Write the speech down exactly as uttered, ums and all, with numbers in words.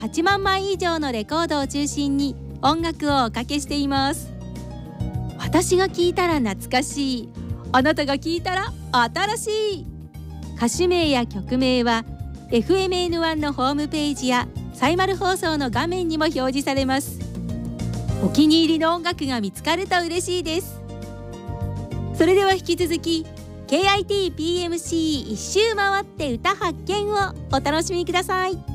はちまんまい以上のレコードを中心に音楽をおかけしています。私が聴いたら懐かしい、あなたが聴いたら新しい。歌手名や曲名は エフエムエヌワン のホームページやサイマル放送の画面にも表示されます。お気に入りの音楽が見つかると嬉しいです。それでは引き続き ケーアイティーピーエムシー 一周回って歌発見をお楽しみください。